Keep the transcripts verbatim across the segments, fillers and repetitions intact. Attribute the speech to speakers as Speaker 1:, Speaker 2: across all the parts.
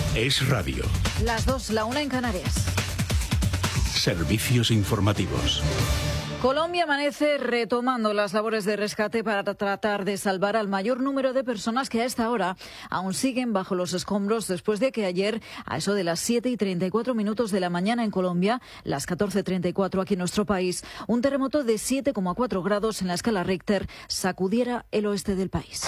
Speaker 1: Es radio.
Speaker 2: Las dos, la una en Canarias.
Speaker 1: Servicios informativos.
Speaker 2: Colombia amanece retomando las labores de rescate para tratar de salvar al mayor número de personas que a esta hora aún siguen bajo los escombros después de que ayer, a eso de las siete y treinta y cuatro minutos de la mañana en Colombia, las catorce treinta y cuatro aquí en nuestro país, un terremoto de siete coma cuatro grados en la escala Richter sacudiera el oeste del país.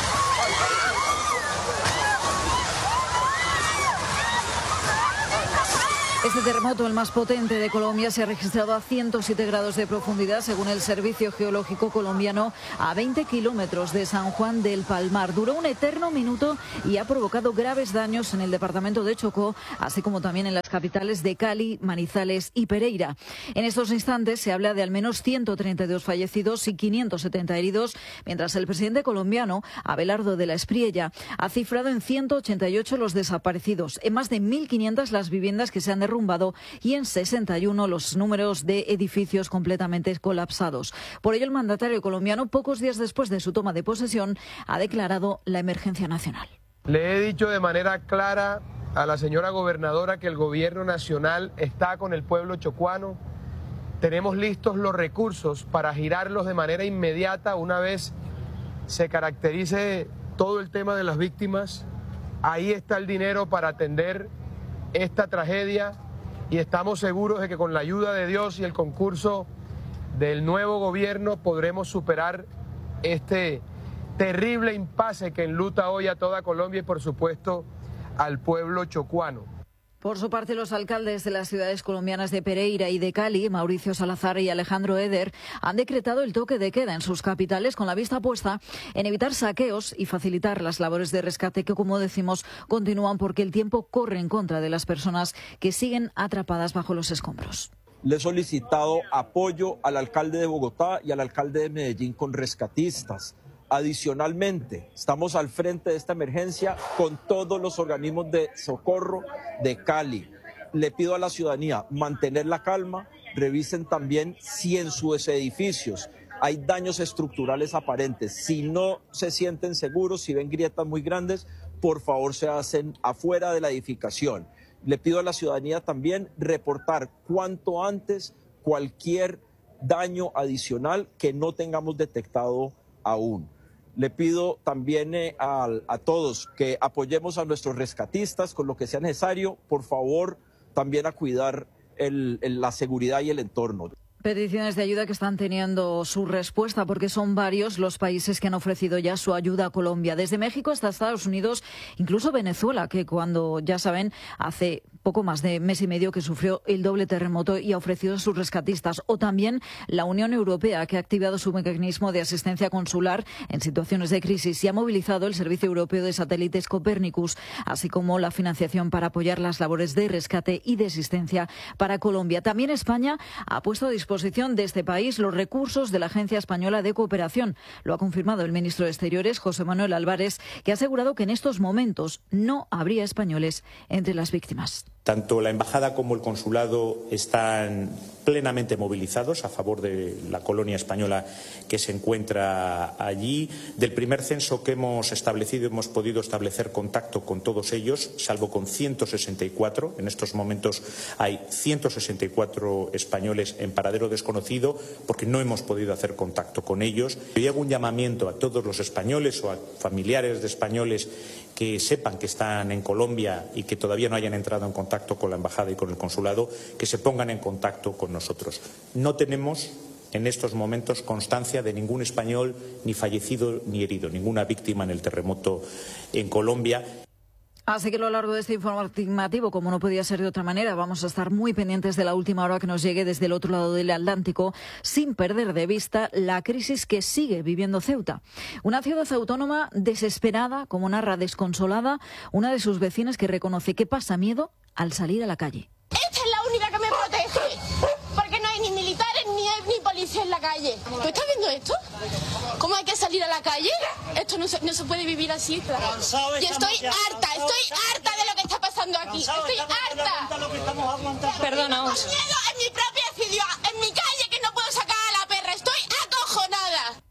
Speaker 2: Este terremoto, el más potente de Colombia, se ha registrado a ciento siete grados de profundidad, según el Servicio Geológico colombiano, a veinte kilómetros de San Juan del Palmar. Duró un eterno minuto y ha provocado graves daños en el departamento de Chocó, así como también en las capitales de Cali, Manizales y Pereira. En estos instantes se habla de al menos ciento treinta y dos fallecidos y quinientos setenta heridos, mientras el presidente colombiano, Abelardo de la Espriella, ha cifrado en ciento ochenta y ocho los desaparecidos, en más de mil quinientas las viviendas que se han derrumbado y en sesenta y uno los números de edificios completamente colapsados. Por ello, el mandatario colombiano, pocos días después de su toma de posesión, ha declarado la emergencia nacional.
Speaker 3: Le he dicho de manera clara a la señora gobernadora que el gobierno nacional está con el pueblo chocuano. Tenemos listos los recursos para girarlos de manera inmediata una vez se caracterice todo el tema de las víctimas. Ahí está el dinero para atender esta tragedia y estamos seguros de que con la ayuda de Dios y el concurso del nuevo gobierno podremos superar este terrible impasse que enluta hoy a toda Colombia y por supuesto al pueblo chocuano.
Speaker 2: Por su parte, los alcaldes de las ciudades colombianas de Pereira y de Cali, Mauricio Salazar y Alejandro Eder, han decretado el toque de queda en sus capitales con la vista puesta en evitar saqueos y facilitar las labores de rescate que, como decimos, continúan porque el tiempo corre en contra de las personas que siguen atrapadas bajo los escombros.
Speaker 4: Le he solicitado apoyo al alcalde de Bogotá y al alcalde de Medellín con rescatistas. Adicionalmente, estamos al frente de esta emergencia con todos los organismos de socorro de Cali. Le pido a la ciudadanía mantener la calma, revisen también si en sus edificios hay daños estructurales aparentes. Si no se sienten seguros, si ven grietas muy grandes, por favor se hacen afuera de la edificación. Le pido a la ciudadanía también reportar cuanto antes cualquier daño adicional que no tengamos detectado aún. Le pido también eh, a, a todos que apoyemos a nuestros rescatistas con lo que sea necesario, por favor, también a cuidar el, el, la seguridad y el entorno.
Speaker 2: Peticiones de ayuda que están teniendo su respuesta porque son varios los países que han ofrecido ya su ayuda a Colombia. Desde México hasta Estados Unidos, incluso Venezuela, que cuando, ya saben, hace poco más de mes y medio que sufrió el doble terremoto y ha ofrecido a sus rescatistas. O también la Unión Europea, que ha activado su mecanismo de asistencia consular en situaciones de crisis y ha movilizado el Servicio Europeo de Satélites Copernicus, así como la financiación para apoyar las labores de rescate y de asistencia para Colombia. También España ha puesto a disposición disposición de este país los recursos de la Agencia Española de Cooperación. Lo ha confirmado el ministro de Exteriores, José Manuel Álvarez, que ha asegurado que en estos momentos no habría españoles entre las víctimas.
Speaker 5: Tanto la embajada como el consulado están plenamente movilizados a favor de la colonia española que se encuentra allí. Del primer censo que hemos establecido hemos podido establecer contacto con todos ellos, salvo con ciento sesenta y cuatro. En estos momentos hay ciento sesenta y cuatro españoles en paradero desconocido porque no hemos podido hacer contacto con ellos. Yo hago un llamamiento a todos los españoles o a familiares de españoles que sepan que están en Colombia y que todavía no hayan entrado en contacto con la embajada y con el consulado, que se pongan en contacto con nosotros. No tenemos en estos momentos constancia de ningún español ni fallecido ni herido, ninguna víctima en el terremoto en Colombia.
Speaker 2: Así que a lo largo de este informativo, como no podía ser de otra manera, vamos a estar muy pendientes de la última hora que nos llegue desde el otro lado del Atlántico, sin perder de vista la crisis que sigue viviendo Ceuta. Una ciudad autónoma desesperada, como narra desconsolada, una de sus vecinas que reconoce que pasa miedo al salir a la calle.
Speaker 6: Esta es la única que me protege, porque no hay ni militares ni, ni policía en la calle. ¿Tú estás viendo esto? ¿Cómo hay que salir a la calle? Esto no se, no se puede vivir así. Yo estoy harta, estoy harta de lo que está pasando aquí. Estoy harta. Perdónaos. Tengo miedo en mi propia ciudad, en mi calle, que no puedo sacar a la perra. Estoy acojonada.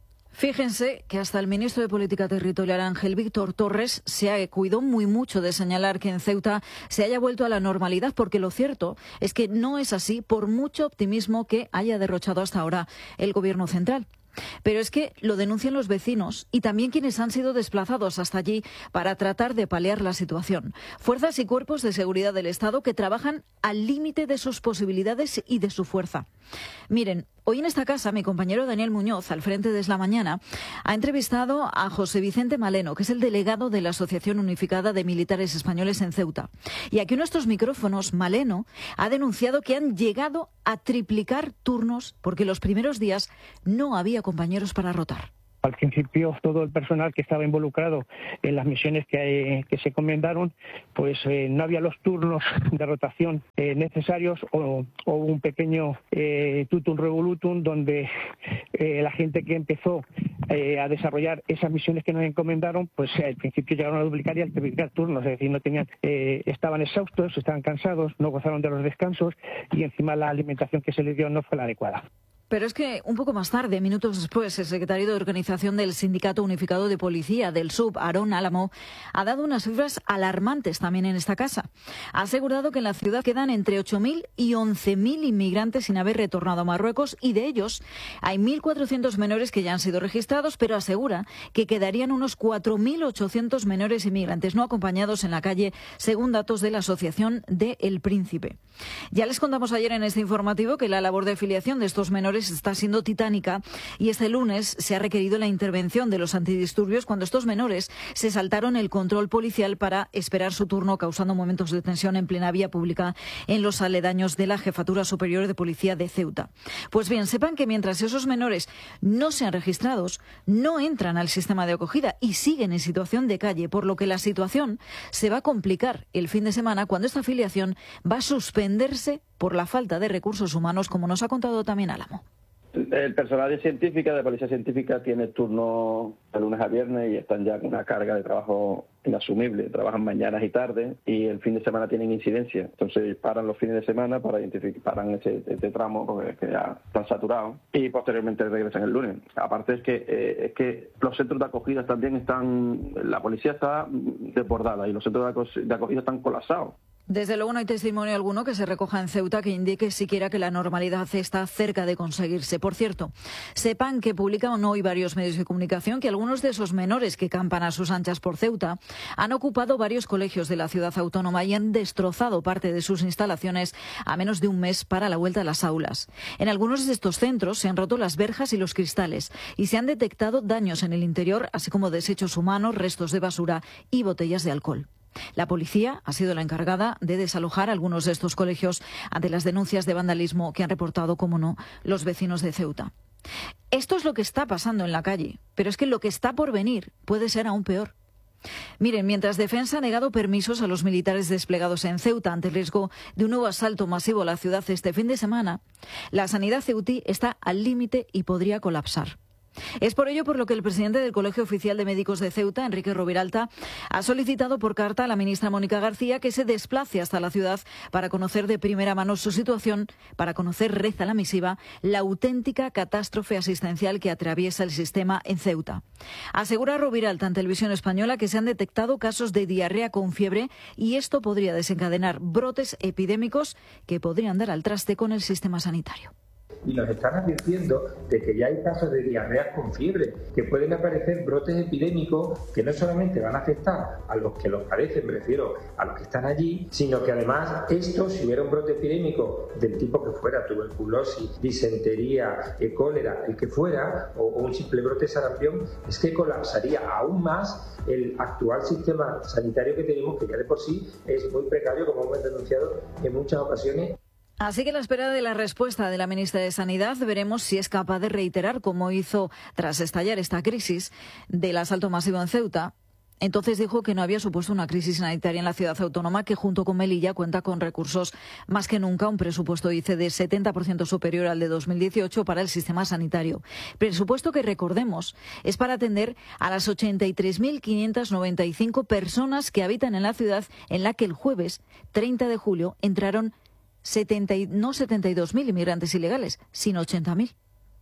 Speaker 2: Fíjense que hasta el ministro de Política Territorial, Ángel Víctor Torres, se cuidó muy mucho de señalar que en Ceuta se haya vuelto a la normalidad, porque lo cierto es que no es así, por mucho optimismo que haya derrochado hasta ahora el Gobierno central. Pero es que lo denuncian los vecinos y también quienes han sido desplazados hasta allí para tratar de paliar la situación. Fuerzas y cuerpos de seguridad del Estado que trabajan al límite de sus posibilidades y de su fuerza. Miren, hoy en esta casa mi compañero Daniel Muñoz, al frente de Es la Mañana, ha entrevistado a José Vicente Maleno, que es el delegado de la Asociación Unificada de Militares Españoles en Ceuta. Y aquí en nuestros micrófonos, Maleno ha denunciado que han llegado a triplicar turnos porque los primeros días no había compañeros para rotar.
Speaker 1: Al principio, todo el personal que estaba involucrado en las misiones que, que se encomendaron, pues eh, no había los turnos de rotación eh, necesarios o, o un pequeño eh, tutum revolutum donde eh, la gente que empezó eh, a desarrollar esas misiones que nos encomendaron, pues eh, al principio llegaron a duplicar y a triplicar turnos, es decir, no tenían, eh, estaban exhaustos, estaban cansados, no gozaron de los descansos y encima la alimentación que se les dio no fue la adecuada.
Speaker 2: Pero es que un poco más tarde, minutos después, el secretario de Organización del Sindicato Unificado de Policía del S U B, Aarón Álamo, ha dado unas cifras alarmantes también en esta casa. Ha asegurado que en la ciudad quedan entre ocho mil y once mil inmigrantes sin haber retornado a Marruecos y de ellos hay mil cuatrocientos menores que ya han sido registrados, pero asegura que quedarían unos cuatro mil ochocientos menores inmigrantes no acompañados en la calle, según datos de la Asociación de El Príncipe. Ya les contamos ayer en este informativo que la labor de afiliación de estos menores está siendo titánica y este lunes se ha requerido la intervención de los antidisturbios cuando estos menores se saltaron el control policial para esperar su turno, causando momentos de tensión en plena vía pública en los aledaños de la Jefatura Superior de Policía de Ceuta. Pues bien, sepan que mientras esos menores no sean registrados, no entran al sistema de acogida y siguen en situación de calle, por lo que la situación se va a complicar el fin de semana cuando esta afiliación va a suspenderse por la falta de recursos humanos, como nos ha contado también Álamo.
Speaker 7: El personal de científica, de policía científica, tiene turno de lunes a viernes y están ya con una carga de trabajo inasumible. Trabajan mañanas y tardes y el fin de semana tienen incidencia. Entonces paran los fines de semana para identificar, paran ese, ese tramo porque es que ya están saturados y posteriormente regresan el lunes. Aparte es que eh, es que los centros de acogida también están, la policía está desbordada y los centros de acogida están colapsados.
Speaker 2: Desde luego no hay testimonio alguno que se recoja en Ceuta que indique siquiera que la normalidad está cerca de conseguirse. Por cierto, sepan que publican hoy varios medios de comunicación que algunos de esos menores que campan a sus anchas por Ceuta han ocupado varios colegios de la ciudad autónoma y han destrozado parte de sus instalaciones a menos de un mes para la vuelta a las aulas. En algunos de estos centros se han roto las verjas y los cristales y se han detectado daños en el interior, así como desechos humanos, restos de basura y botellas de alcohol. La policía ha sido la encargada de desalojar algunos de estos colegios ante las denuncias de vandalismo que han reportado, como no, los vecinos de Ceuta. Esto es lo que está pasando en la calle, pero es que lo que está por venir puede ser aún peor. Miren, mientras Defensa ha negado permisos a los militares desplegados en Ceuta ante el riesgo de un nuevo asalto masivo a la ciudad este fin de semana, la sanidad ceutí está al límite y podría colapsar. Es por ello por lo que el presidente del Colegio Oficial de Médicos de Ceuta, Enrique Roviralta, ha solicitado por carta a la ministra Mónica García que se desplace hasta la ciudad para conocer de primera mano su situación, para conocer, reza la misiva, la auténtica catástrofe asistencial que atraviesa el sistema en Ceuta. Asegura Roviralta en Televisión Española que se han detectado casos de diarrea con fiebre y esto podría desencadenar brotes epidémicos que podrían dar al traste con el sistema sanitario.
Speaker 8: Y nos están advirtiendo de que ya hay casos de diarreas con fiebre, que pueden aparecer brotes epidémicos que no solamente van a afectar a los que los padecen, me refiero a los que están allí, sino que además esto, si hubiera un brote epidémico del tipo que fuera, tuberculosis, disentería, eh, cólera, el que fuera, o, o un simple brote de sarampión, es que colapsaría aún más el actual sistema sanitario que tenemos, que ya de por sí es muy precario, como hemos denunciado en muchas ocasiones.
Speaker 2: Así que a la espera de la respuesta de la ministra de Sanidad veremos si es capaz de reiterar, como hizo tras estallar esta crisis del asalto masivo en Ceuta. Entonces dijo que no había supuesto una crisis sanitaria en la ciudad autónoma, que junto con Melilla cuenta con recursos más que nunca, un presupuesto, dice, de setenta por ciento superior al de dos mil dieciocho para el sistema sanitario. Presupuesto que, recordemos, es para atender a las ochenta y tres mil quinientas noventa y cinco personas que habitan en la ciudad, en la que el jueves treinta de julio entraron setenta, no setenta y dos mil inmigrantes ilegales, sino ochenta mil.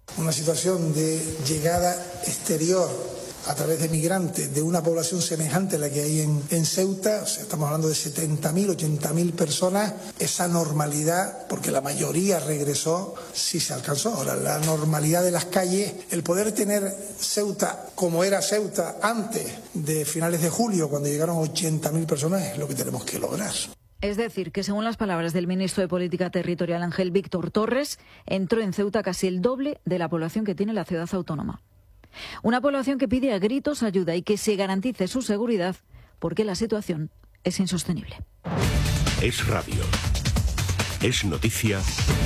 Speaker 9: Una situación de llegada exterior a través de migrantes de una población semejante a la que hay en, en Ceuta, o sea, estamos hablando de setenta mil, ochenta mil personas, esa normalidad, porque la mayoría regresó, sí se alcanzó. Ahora, la normalidad de las calles, el poder tener Ceuta como era Ceuta antes de finales de julio, cuando llegaron ochenta mil personas, es lo que tenemos que lograr.
Speaker 2: Es decir, que según las palabras del ministro de Política Territorial Ángel Víctor Torres, entró en Ceuta casi el doble de la población que tiene la ciudad autónoma. Una población que pide a gritos ayuda y que se garantice su seguridad porque la situación es insostenible.
Speaker 10: Es radio. Es noticia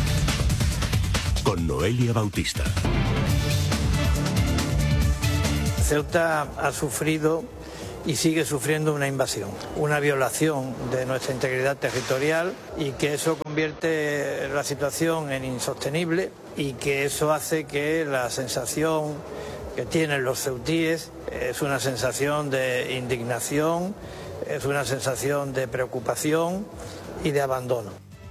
Speaker 10: con Noelia Bautista.
Speaker 11: Ceuta ha sufrido y sigue sufriendo una invasión, una violación de nuestra integridad territorial, y que eso convierte la situación en insostenible y que eso hace que la sensación que tienen los ceutíes es una sensación de indignación, es una sensación de preocupación y de abandono.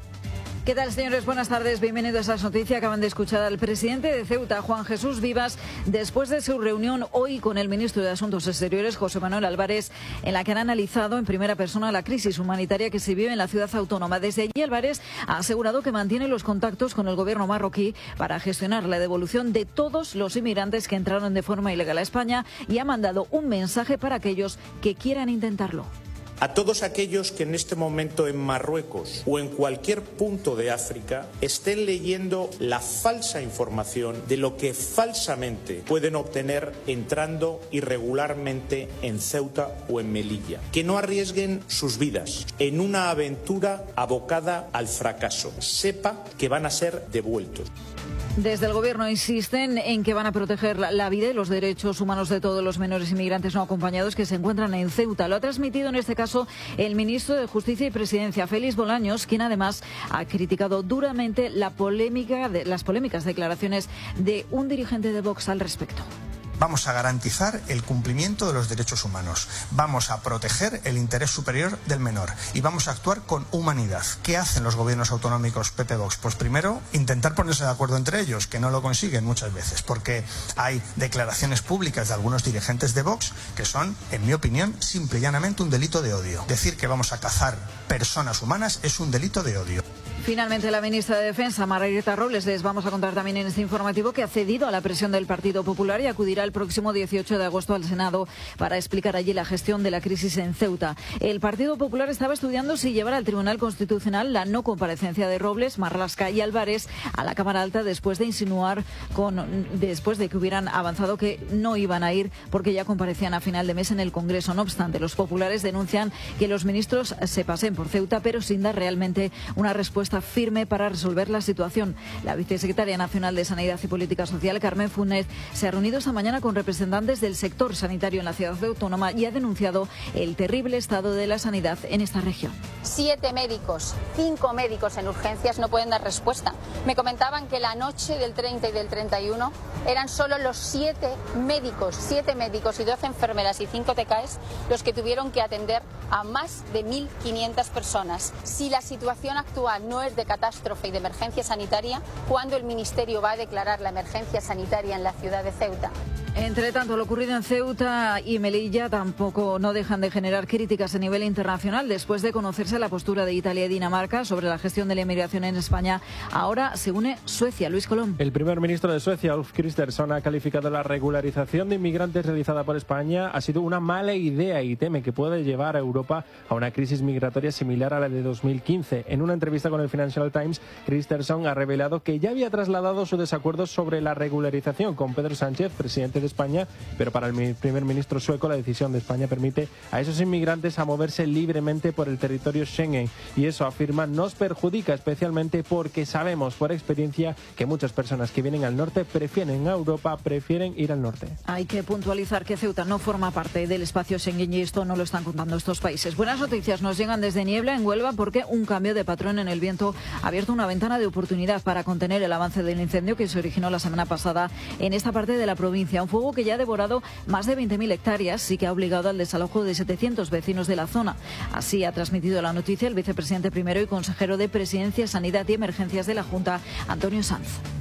Speaker 2: ¿Qué tal, señores? Buenas tardes, bienvenidos a las noticias. Acaban de escuchar al presidente de Ceuta, Juan Jesús Vivas, después de su reunión hoy con el ministro de Asuntos Exteriores, José Manuel Álvarez, en la que han analizado en primera persona la crisis humanitaria que se vive en la ciudad autónoma. Desde allí, Álvarez ha asegurado que mantiene los contactos con el gobierno marroquí para gestionar la devolución de todos los inmigrantes que entraron de forma ilegal a España, y ha mandado un mensaje para aquellos que quieran intentarlo.
Speaker 5: A todos aquellos que en este momento en Marruecos o en cualquier punto de África estén leyendo la falsa información de lo que falsamente pueden obtener entrando irregularmente en Ceuta o en Melilla, que no arriesguen sus vidas en una aventura abocada al fracaso. Sepa que van a ser devueltos.
Speaker 2: Desde el Gobierno insisten en que van a proteger la vida y los derechos humanos de todos los menores inmigrantes no acompañados que se encuentran en Ceuta. Lo ha transmitido en este caso el ministro de Justicia y Presidencia, Félix Bolaños, quien además ha criticado duramente la polémica de, las polémicas declaraciones de un dirigente de Vox al respecto.
Speaker 12: Vamos a garantizar el cumplimiento de los derechos humanos, vamos a proteger el interés superior del menor y vamos a actuar con humanidad. ¿Qué hacen los gobiernos autonómicos P P Vox? Pues primero, intentar ponerse de acuerdo entre ellos, que no lo consiguen muchas veces, porque hay declaraciones públicas de algunos dirigentes de Vox que son, en mi opinión, simple y llanamente un delito de odio. Decir que vamos a cazar personas humanas es un delito de odio.
Speaker 2: Finalmente, la ministra de Defensa, Margarita Robles, les vamos a contar también en este informativo que ha cedido a la presión del Partido Popular y acudirá el próximo dieciocho de agosto al Senado para explicar allí la gestión de la crisis en Ceuta. El Partido Popular estaba estudiando si llevar al Tribunal Constitucional la no comparecencia de Robles, Marlaska y Álvarez a la Cámara Alta después de insinuar, con, después de que hubieran avanzado que no iban a ir porque ya comparecían a final de mes en el Congreso. No obstante, los populares denuncian que los ministros se pasen por Ceuta, pero sin dar realmente una respuesta firme para resolver la situación. La vicesecretaria nacional de Sanidad y Política Social, Carmen Funes, se ha reunido esta mañana con representantes del sector sanitario en la ciudad autónoma y ha denunciado el terrible estado de la sanidad en esta región.
Speaker 13: Siete médicos, cinco médicos en urgencias no pueden dar respuesta. Me comentaban que la noche del treinta y del treinta y uno eran solo los siete médicos, siete médicos y doce enfermeras y cinco T K Es los que tuvieron que atender a más de mil quinientas personas. Si la situación actual no es de catástrofe y de emergencia sanitaria, ¿cuándo el Ministerio va a declarar la emergencia sanitaria en la ciudad de Ceuta?
Speaker 2: Entre tanto, lo ocurrido en Ceuta y Melilla tampoco no dejan de generar críticas a nivel internacional. Después de conocerse la postura de Italia y Dinamarca sobre la gestión de la inmigración en España, ahora se une Suecia. Luis Colón.
Speaker 14: El primer ministro de Suecia, Ulf Kristersson, ha calificado la regularización de inmigrantes realizada por España ha sido una mala idea y teme que puede llevar a Europa a una crisis migratoria similar a la de dos mil quince. En una entrevista con el Financial Times, Kristersson ha revelado que ya había trasladado su desacuerdo sobre la regularización con Pedro Sánchez, presidente de España, pero para el primer ministro sueco la decisión de España permite a esos inmigrantes a moverse libremente por el territorio Schengen y eso, afirma, nos perjudica especialmente porque sabemos por experiencia que muchas personas que vienen al norte prefieren a Europa, prefieren ir al norte.
Speaker 2: Hay que puntualizar que Ceuta no forma parte del espacio Schengen y esto no lo están contando estos países. Buenas noticias nos llegan desde Niebla, en Huelva, porque un cambio de patrón en el viento ha abierto una ventana de oportunidad para contener el avance del incendio que se originó la semana pasada en esta parte de la provincia. Un fuego que ya ha devorado más de veinte mil hectáreas y que ha obligado al desalojo de setecientos vecinos de la zona. Así ha transmitido la noticia el vicepresidente primero y consejero de Presidencia, Sanidad y Emergencias de la Junta, Antonio Sanz.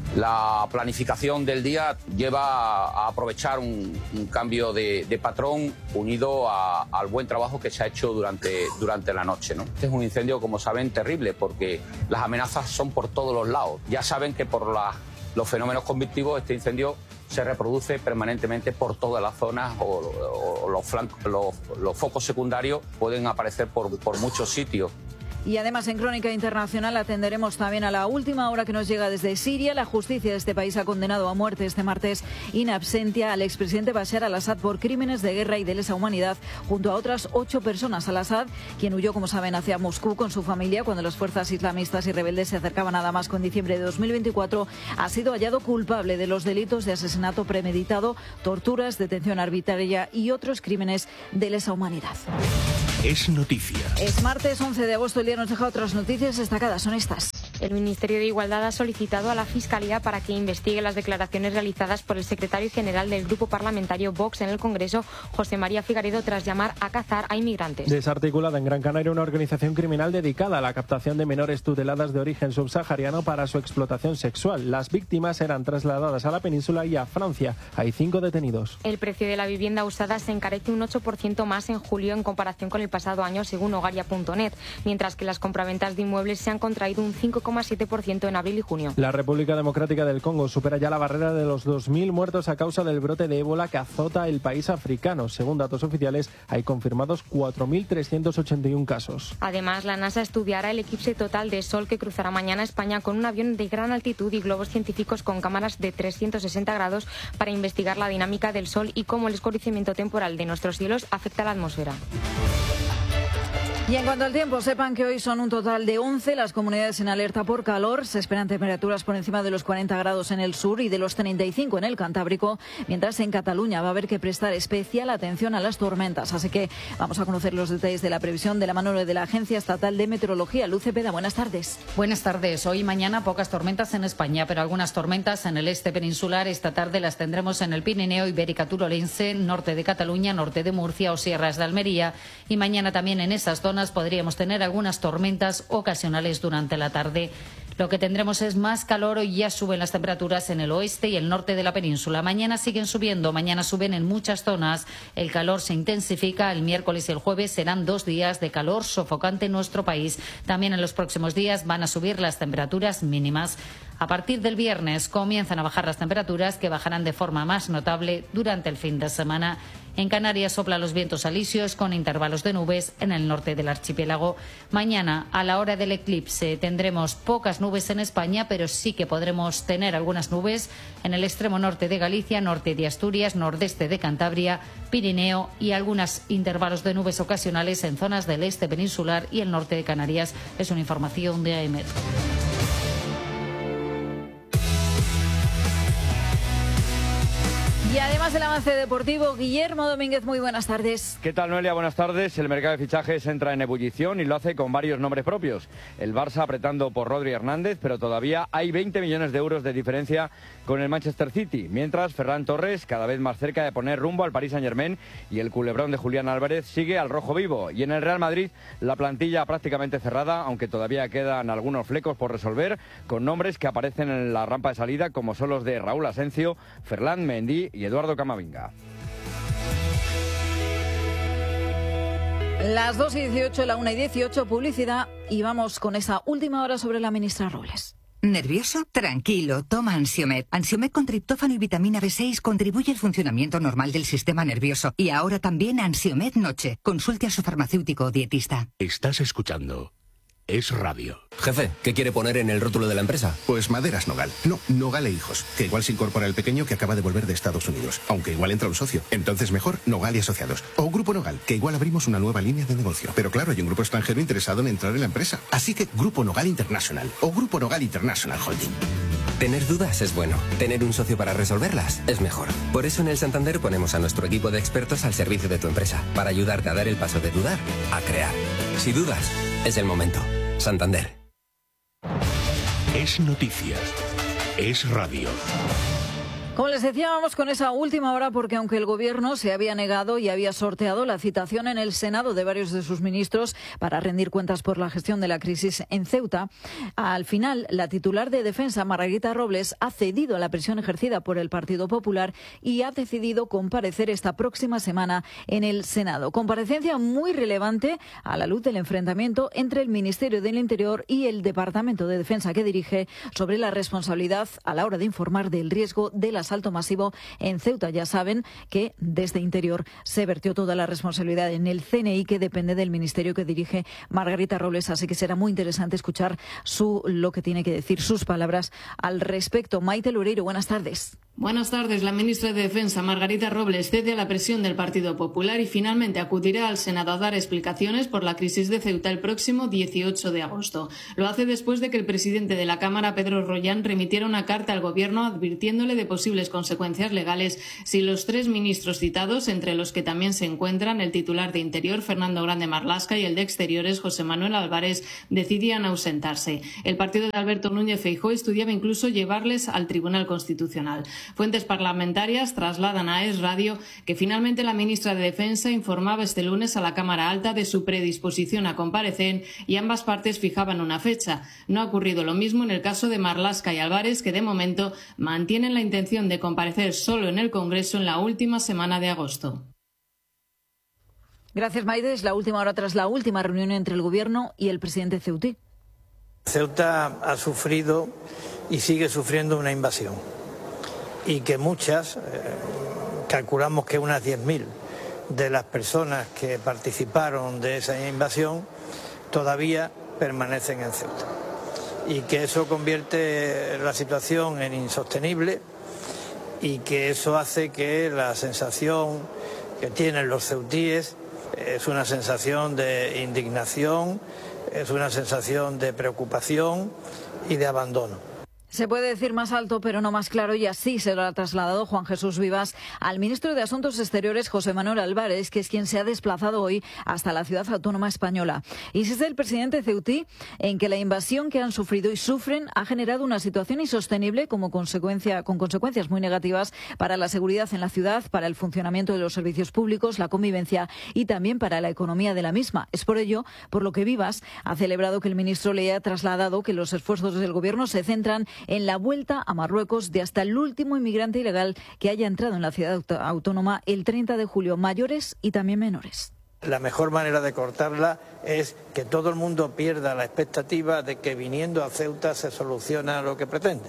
Speaker 15: La planificación del día lleva a aprovechar un, un cambio de, de patrón unido a, al buen trabajo que se ha hecho durante, durante la noche, ¿no? Este es un incendio, como saben, terrible porque las amenazas son por todos los lados. Ya saben que por la, los fenómenos convectivos este incendio se reproduce permanentemente por todas las zonas o, o, o los, flancos, los, los focos secundarios pueden aparecer por, por muchos sitios.
Speaker 2: Y además en Crónica Internacional atenderemos también a la última hora que nos llega desde Siria. La justicia de este país ha condenado a muerte este martes in absentia al expresidente Bashar al-Assad por crímenes de guerra y de lesa humanidad junto a otras ocho personas. Al-Assad, quien huyó, como saben, hacia Moscú con su familia cuando las fuerzas islamistas y rebeldes se acercaban a Damasco en diciembre de dos mil veinticuatro, ha sido hallado culpable de los delitos de asesinato premeditado, torturas, detención arbitraria y otros crímenes de lesa humanidad.
Speaker 10: Es noticia.
Speaker 2: Es martes once de agosto. El día nos deja otras noticias destacadas. Son estas.
Speaker 16: El Ministerio de Igualdad ha solicitado a la Fiscalía para que investigue las declaraciones realizadas por el secretario general del Grupo Parlamentario Vox en el Congreso, José María Figaredo, tras llamar a cazar a inmigrantes.
Speaker 14: Desarticulada en Gran Canaria una organización criminal dedicada a la captación de menores tuteladas de origen subsahariano para su explotación sexual. Las víctimas eran trasladadas a la península y a Francia. Hay cinco detenidos.
Speaker 16: El precio de la vivienda usada se encarece un ocho por ciento más en julio en comparación con el pasado año, según hogaria punto net, mientras que las compraventas de inmuebles se han contraído un cinco coma siete por ciento en abril y junio.
Speaker 14: La República Democrática del Congo supera ya la barrera de los dos mil muertos a causa del brote de ébola que azota el país africano. Según datos oficiales, hay confirmados cuatro mil trescientos ochenta y uno casos.
Speaker 16: Además, la NASA estudiará el eclipse total de Sol que cruzará mañana España con un avión de gran altitud y globos científicos con cámaras de trescientos sesenta grados para investigar la dinámica del Sol y cómo el escurrimiento temporal de nuestros cielos afecta a la atmósfera.
Speaker 2: Y en cuanto al tiempo, sepan que hoy son un total de once las comunidades en alerta por calor. Se esperan temperaturas por encima de los cuarenta grados en el sur y de los treinta y cinco en el Cantábrico, mientras en Cataluña va a haber que prestar especial atención a las tormentas. Así que vamos a conocer los detalles de la previsión de la mano de la Agencia Estatal de Meteorología. Luz Cepeda, buenas tardes.
Speaker 17: Buenas tardes. Hoy y mañana pocas tormentas en España, pero algunas tormentas en el este peninsular. Esta tarde las tendremos en el Pirineo, Ibérica Turolense, norte de Cataluña, norte de Murcia o sierras de Almería. Y mañana también en esas zonas podríamos tener algunas tormentas ocasionales durante la tarde. Lo que tendremos es más calor. Hoy ya suben las temperaturas en el oeste y el norte de la península. Mañana siguen subiendo, mañana suben en muchas zonas. El calor se intensifica. El miércoles y el jueves serán dos días de calor sofocante en nuestro país. También en los próximos días van a subir las temperaturas mínimas. A partir del viernes comienzan a bajar las temperaturas, que bajarán de forma más notable durante el fin de semana. En Canarias soplan los vientos alisios con intervalos de nubes en el norte del archipiélago. Mañana, a la hora del eclipse, tendremos pocas nubes en España, pero sí que podremos tener algunas nubes en el extremo norte de Galicia, norte de Asturias, nordeste de Cantabria, Pirineo y algunos intervalos de nubes ocasionales en zonas del este peninsular y el norte de Canarias. Es una información de A E M E T.
Speaker 2: Y además del avance deportivo, Guillermo Domínguez, muy buenas tardes.
Speaker 18: ¿Qué tal, Noelia? Buenas tardes. El mercado de fichajes entra en ebullición y lo hace con varios nombres propios. El Barça apretando por Rodri Hernández, pero todavía hay veinte millones de euros de diferencia con el Manchester City. Mientras, Ferran Torres, cada vez más cerca de poner rumbo al Paris Saint-Germain, y el culebrón de Julián Álvarez sigue al rojo vivo. Y en el Real Madrid, la plantilla prácticamente cerrada, aunque todavía quedan algunos flecos por resolver, con nombres que aparecen en la rampa de salida, como son los de Raúl Asencio, Ferland Mendy y Eduardo Camavinga.
Speaker 2: Las dos y dieciocho, la una y dieciocho, publicidad, y vamos con esa última hora sobre la ministra Robles.
Speaker 19: ¿Nervioso? Tranquilo, toma Ansiomed. Ansiomed con triptófano y vitamina B seis contribuye al funcionamiento normal del sistema nervioso. Y ahora también Ansiomed Noche. Consulte a su farmacéutico o dietista.
Speaker 10: Estás escuchando Es Radio.
Speaker 20: Jefe, ¿qué quiere poner en el rótulo de la empresa?
Speaker 21: Pues Maderas Nogal. No, Nogal e Hijos. Que igual se incorpora el pequeño que acaba de volver de Estados Unidos. Aunque igual entra un socio. Entonces mejor Nogal y Asociados. O Grupo Nogal, que igual abrimos una nueva línea de negocio. Pero claro, hay un grupo extranjero interesado en entrar en la empresa. Así que Grupo Nogal International. O Grupo Nogal International Holding.
Speaker 20: Tener dudas es bueno. Tener un socio para resolverlas es mejor. Por eso en el Santander ponemos a nuestro equipo de expertos al servicio de tu empresa. Para ayudarte a dar el paso de dudar a crear. Si dudas, es el momento. Santander.
Speaker 10: Es noticia. Es radio.
Speaker 2: Como les decía, vamos con esa última hora porque aunque el Gobierno se había negado y había sorteado la citación en el Senado de varios de sus ministros para rendir cuentas por la gestión de la crisis en Ceuta, al final la titular de Defensa, Margarita Robles, ha cedido a la presión ejercida por el Partido Popular y ha decidido comparecer esta próxima semana en el Senado. Comparecencia muy relevante a la luz del enfrentamiento entre el Ministerio del Interior y el Departamento de Defensa que dirige sobre la responsabilidad a la hora de informar del riesgo de las asalto masivo en Ceuta. Ya saben que desde Interior se vertió toda la responsabilidad en el C N I, que depende del ministerio que dirige Margarita Robles, así que será muy interesante escuchar su lo que tiene que decir, sus palabras al respecto. Maite Loureiro, buenas tardes.
Speaker 3: Buenas tardes. La ministra de Defensa, Margarita Robles, cede a la presión del Partido Popular y finalmente acudirá al Senado a dar explicaciones por la crisis de Ceuta el próximo dieciocho de agosto. Lo hace después de que el presidente de la Cámara, Pedro Rollán, remitiera una carta al Gobierno advirtiéndole de posibles consecuencias legales si los tres ministros citados, entre los que también se encuentran el titular de Interior, Fernando Grande Marlaska, y el de Exteriores, José Manuel Álvarez, decidían ausentarse. El partido de Alberto Núñez Feijóo estudiaba incluso llevarles al Tribunal Constitucional. Fuentes parlamentarias trasladan a Es Radio que finalmente la ministra de Defensa informaba este lunes a la Cámara Alta de su predisposición a comparecer y ambas partes fijaban una fecha. No ha ocurrido lo mismo en el caso de Marlaska y Álvarez, que de momento mantienen la intención de comparecer solo en el Congreso en la última semana de agosto.
Speaker 2: Gracias, Maite. Es la última hora tras la última reunión entre el Gobierno y el presidente ceutí.
Speaker 11: Ceuta ha sufrido y sigue sufriendo una invasión. Y que muchas, eh, calculamos que unas diez mil de las personas que participaron de esa invasión todavía permanecen en Ceuta. Y que eso convierte la situación en insostenible y que eso hace que la sensación que tienen los ceutíes es una sensación de indignación, es una sensación de preocupación y de abandono.
Speaker 2: Se puede decir más alto, pero no más claro, y así se lo ha trasladado Juan Jesús Vivas al ministro de Asuntos Exteriores, José Manuel Álvarez, que es quien se ha desplazado hoy hasta la ciudad autónoma española. Insiste el presidente ceutí en que la invasión que han sufrido y sufren ha generado una situación insostenible como consecuencia, con consecuencias muy negativas para la seguridad en la ciudad, para el funcionamiento de los servicios públicos, la convivencia y también para la economía de la misma. Es por ello por lo que Vivas ha celebrado que el ministro le haya trasladado que los esfuerzos del Gobierno se centran en la vuelta a Marruecos de hasta el último inmigrante ilegal que haya entrado en la ciudad autónoma el treinta de julio, mayores y también menores.
Speaker 11: La mejor manera de cortarla es que todo el mundo pierda la expectativa de que viniendo a Ceuta se soluciona lo que pretende.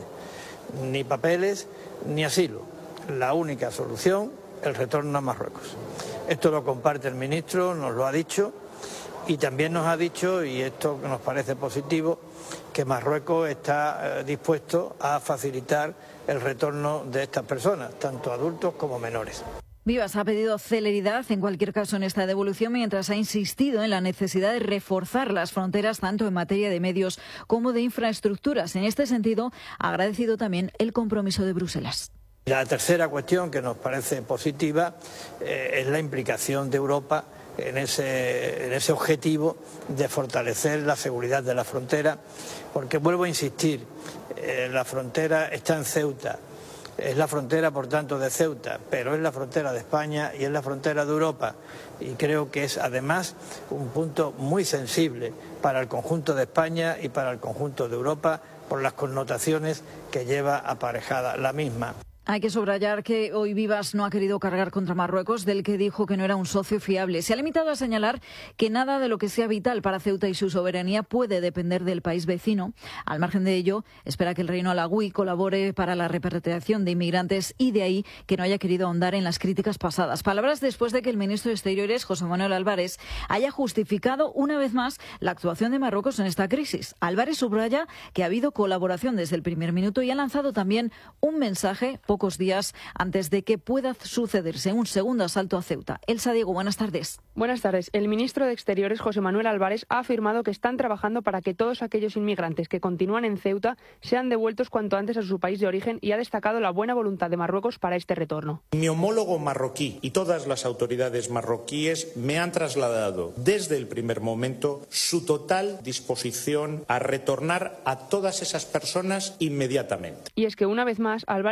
Speaker 11: Ni papeles ni asilo. La única solución, el retorno a Marruecos. Esto lo comparte el ministro, nos lo ha dicho. Y también nos ha dicho, y esto nos parece positivo, que Marruecos está dispuesto a facilitar el retorno de estas personas, tanto adultos como menores.
Speaker 2: Vivas ha pedido celeridad en cualquier caso en esta devolución, mientras ha insistido en la necesidad de reforzar las fronteras tanto en materia de medios como de infraestructuras. En este sentido, ha agradecido también el compromiso de Bruselas.
Speaker 11: La tercera cuestión que nos parece positiva eh, es la implicación de Europa en ese, en ese objetivo de fortalecer la seguridad de la frontera, porque vuelvo a insistir, eh, la frontera está en Ceuta, es la frontera por tanto de Ceuta, pero es la frontera de España y es la frontera de Europa, y creo que es además un punto muy sensible para el conjunto de España y para el conjunto de Europa por las connotaciones que lleva aparejada la misma.
Speaker 2: Hay que subrayar que hoy Vivas no ha querido cargar contra Marruecos, del que dijo que no era un socio fiable. Se ha limitado a señalar que nada de lo que sea vital para Ceuta y su soberanía puede depender del país vecino. Al margen de ello, espera que el reino alagüí colabore para la repatriación de inmigrantes y de ahí que no haya querido ahondar en las críticas pasadas. Palabras después de que el ministro de Exteriores, José Manuel Álvarez, haya justificado una vez más la actuación de Marruecos en esta crisis. Álvarez subraya que ha habido colaboración desde el primer minuto y ha lanzado también un mensaje pocos días antes de que pueda sucederse un segundo asalto a Ceuta. Elsa Diego, buenas tardes.
Speaker 22: Buenas tardes. El ministro de Exteriores, José Manuel Álvarez, ha afirmado que están trabajando para que todos aquellos inmigrantes que continúan en Ceuta sean devueltos cuanto antes a su país de origen y ha destacado la buena voluntad de Marruecos para este retorno.
Speaker 5: Mi homólogo marroquí y todas las autoridades marroquíes me han trasladado desde el primer momento su total disposición a retornar a todas esas personas inmediatamente.
Speaker 22: Y es que una vez más Álvarez ha excusado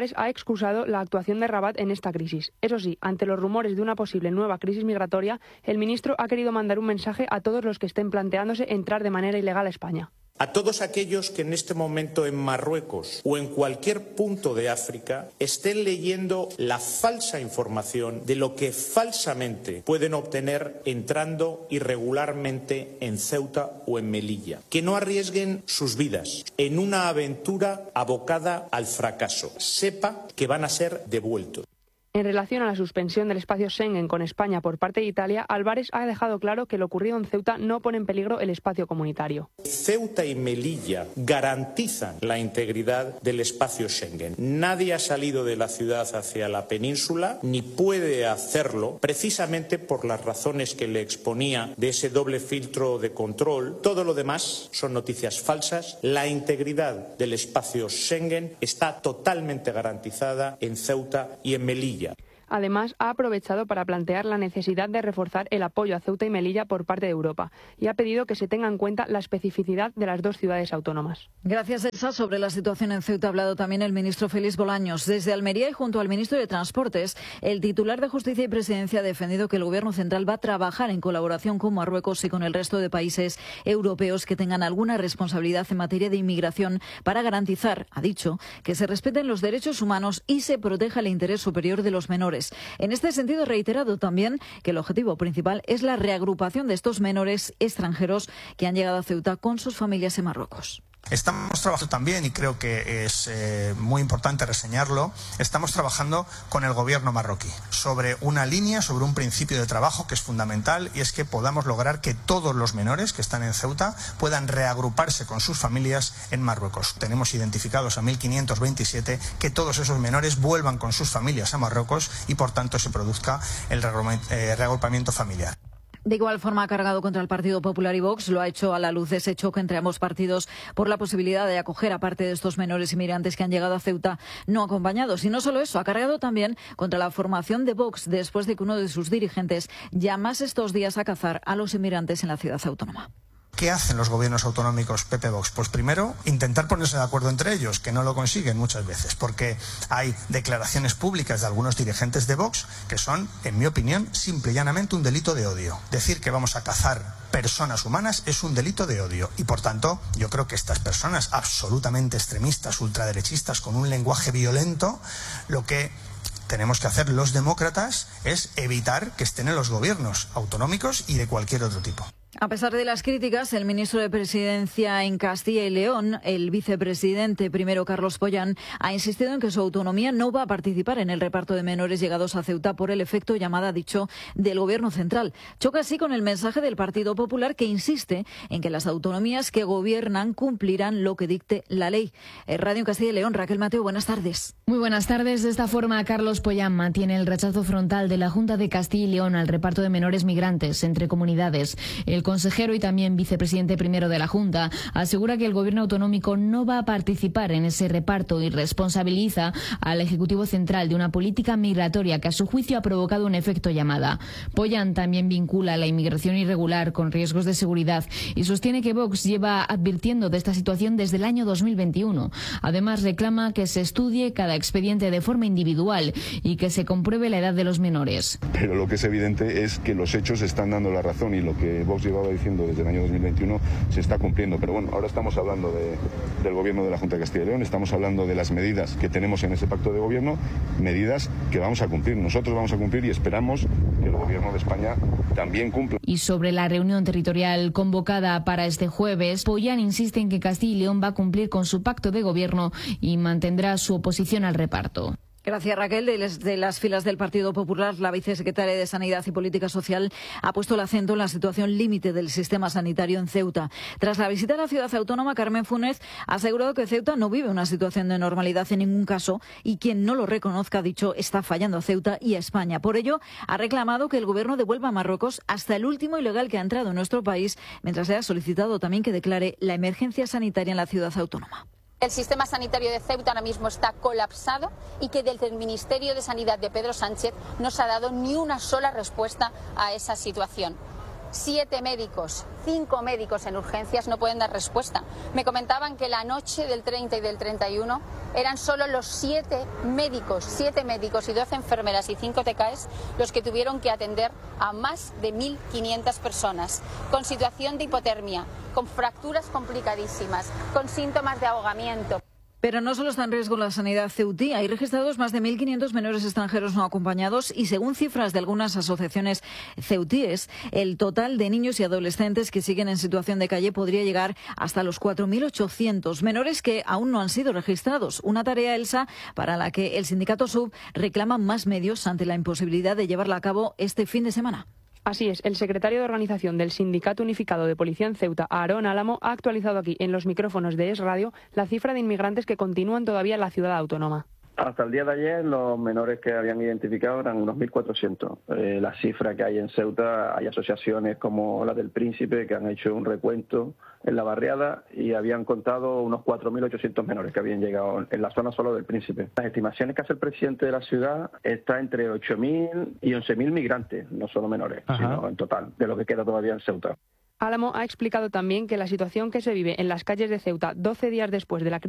Speaker 22: excusado la actuación de Rabat en esta crisis. Eso sí, ante los rumores de una posible nueva crisis migratoria, el ministro ha querido mandar un mensaje a todos los que estén planteándose entrar de manera ilegal a España.
Speaker 5: A todos aquellos que en este momento en Marruecos o en cualquier punto de África estén leyendo la falsa información de lo que falsamente pueden obtener entrando irregularmente en Ceuta o en Melilla. Que no arriesguen sus vidas en una aventura abocada al fracaso. Sepa que van a ser devueltos.
Speaker 22: En relación a la suspensión del espacio Schengen con España por parte de Italia, Álvarez ha dejado claro que lo ocurrido en Ceuta no pone en peligro el espacio comunitario.
Speaker 5: Ceuta y Melilla garantizan la integridad del espacio Schengen. Nadie ha salido de la ciudad hacia la península ni puede hacerlo precisamente por las razones que le exponía de ese doble filtro de control. Todo lo demás son noticias falsas. La integridad del espacio Schengen está totalmente garantizada en Ceuta y en Melilla.
Speaker 22: Además, ha aprovechado para plantear la necesidad de reforzar el apoyo a Ceuta y Melilla por parte de Europa y ha pedido que se tenga en cuenta la especificidad de las dos ciudades autónomas.
Speaker 2: Gracias, Elsa. Sobre la situación en Ceuta ha hablado también el ministro Félix Bolaños. Desde Almería y junto al ministro de Transportes, el titular de Justicia y Presidencia ha defendido que el Gobierno central va a trabajar en colaboración con Marruecos y con el resto de países europeos que tengan alguna responsabilidad en materia de inmigración para garantizar, ha dicho, que se respeten los derechos humanos y se proteja el interés superior de los menores. En este sentido, ha reiterado también que el objetivo principal es la reagrupación de estos menores extranjeros que han llegado a Ceuta con sus familias en Marruecos.
Speaker 12: Estamos trabajando también, y creo que es eh, muy importante reseñarlo, estamos trabajando con el gobierno marroquí sobre una línea, sobre un principio de trabajo que es fundamental, y es que podamos lograr que todos los menores que están en Ceuta puedan reagruparse con sus familias en Marruecos. Tenemos identificados a mil quinientos veintisiete, que todos esos menores vuelvan con sus familias a Marruecos y por tanto se produzca el reagrupamiento familiar.
Speaker 2: De igual forma ha cargado contra el Partido Popular y Vox. Lo ha hecho a la luz de ese choque entre ambos partidos por la posibilidad de acoger a parte de estos menores inmigrantes que han llegado a Ceuta no acompañados. Y no solo eso, ha cargado también contra la formación de Vox después de que uno de sus dirigentes llamase estos días a cazar a los inmigrantes en la ciudad autónoma.
Speaker 12: ¿Qué hacen los gobiernos autonómicos P P Vox? Pues primero, intentar ponerse de acuerdo entre ellos, que no lo consiguen muchas veces, porque hay declaraciones públicas de algunos dirigentes de Vox que son, en mi opinión, simple y llanamente un delito de odio. Decir que vamos a cazar personas humanas es un delito de odio y, por tanto, yo creo que estas personas absolutamente extremistas, ultraderechistas, con un lenguaje violento, lo que tenemos que hacer los demócratas es evitar que estén en los gobiernos autonómicos y de cualquier otro tipo.
Speaker 2: A pesar de las críticas, el ministro de Presidencia en Castilla y León, el vicepresidente primero Carlos Pollán, ha insistido en que su autonomía no va a participar en el reparto de menores llegados a Ceuta por el efecto llamada, dicho, del Gobierno central. Choca así con el mensaje del Partido Popular, que insiste en que las autonomías que gobiernan cumplirán lo que dicte la ley. En Radio en Castilla y León, Raquel Mateo, buenas tardes.
Speaker 4: Muy buenas tardes. De esta forma, Carlos Pollán mantiene el rechazo frontal de la Junta de Castilla y León al reparto de menores migrantes entre comunidades. El consejero y también vicepresidente primero de la Junta asegura que el gobierno autonómico no va a participar en ese reparto y responsabiliza al Ejecutivo Central de una política migratoria que a su juicio ha provocado un efecto llamada. Pollán también vincula la inmigración irregular con riesgos de seguridad y sostiene que Vox lleva advirtiendo de esta situación desde el año dos mil veintiuno. Además, reclama que se estudie cada expediente de forma individual y que se compruebe la edad de los menores.
Speaker 6: Pero lo que es evidente es que los hechos están dando la razón y lo que Vox llevaba diciendo desde el año dos mil veintiuno se está cumpliendo. Pero bueno, ahora estamos hablando de, del gobierno de la Junta de Castilla y León, estamos hablando de las medidas que tenemos en ese pacto de gobierno, medidas que vamos a cumplir. Nosotros vamos a cumplir y esperamos que el gobierno de España también cumpla.
Speaker 4: Y sobre la reunión territorial convocada para este jueves, Pollán insiste en que Castilla y León va a cumplir con su pacto de gobierno y mantendrá su oposición al reparto.
Speaker 2: Gracias, Raquel. Desde las filas del Partido Popular, la vicesecretaria de Sanidad y Política Social ha puesto el acento en la situación límite del sistema sanitario en Ceuta. Tras la visita a la ciudad autónoma, Carmen Funes ha asegurado que Ceuta no vive una situación de normalidad en ningún caso y quien no lo reconozca, ha dicho, está fallando a Ceuta y a España. Por ello, ha reclamado que el gobierno devuelva a Marruecos hasta el último ilegal que ha entrado en nuestro país, mientras se ha solicitado también que declare la emergencia sanitaria en la ciudad autónoma.
Speaker 13: El sistema sanitario de Ceuta ahora mismo está colapsado y que desde el Ministerio de Sanidad de Pedro Sánchez no se ha dado ni una sola respuesta a esa situación. siete médicos, cinco médicos en urgencias no pueden dar respuesta. Me comentaban que la noche del treinta y del treinta y uno eran solo los siete médicos, siete médicos y doce enfermeras y cinco T K Es los que tuvieron que atender a más de mil quinientas personas con situación de hipotermia, con fracturas complicadísimas, con síntomas de ahogamiento.
Speaker 2: Pero no solo está en riesgo la sanidad ceutí. Hay registrados más de mil quinientos menores extranjeros no acompañados y, según cifras de algunas asociaciones ceutíes, el total de niños y adolescentes que siguen en situación de calle podría llegar hasta los cuatro mil ochocientos menores que aún no han sido registrados. Una tarea, Elsa, para la que el sindicato S U B reclama más medios ante la imposibilidad de llevarla a cabo este fin de semana.
Speaker 22: Así es, el secretario de organización del Sindicato Unificado de Policía en Ceuta, Aarón Álamo, ha actualizado aquí en los micrófonos de Es Radio la cifra de inmigrantes que continúan todavía en la ciudad autónoma.
Speaker 1: Hasta el día de ayer los menores que habían identificado eran unos mil cuatrocientos. Eh, la cifra que hay en Ceuta, hay asociaciones como la del Príncipe que han hecho un recuento en la barriada y habían contado unos cuatro mil ochocientos menores que habían llegado en la zona solo del Príncipe. Las estimaciones que hace el presidente de la ciudad está entre ocho mil y once mil migrantes, no solo menores, Ajá. sino en total, de lo que queda todavía en Ceuta.
Speaker 22: Álamo ha explicado también que la situación que se vive en las calles de Ceuta doce días después de la crisis